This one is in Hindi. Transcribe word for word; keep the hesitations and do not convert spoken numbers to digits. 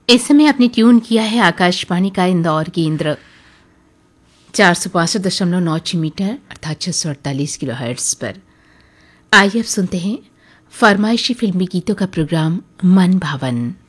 इस समय आपने ट्यून किया है आकाशवाणी का इंदौर केंद्र चार सौ पांसठ दशमलव नौ छह मीटर अर्थात छह सौ अड़तालीस किलो हर्ट्ज पर। आइए अब सुनते हैं फरमाइशी फिल्मी गीतों का प्रोग्राम मन भावन।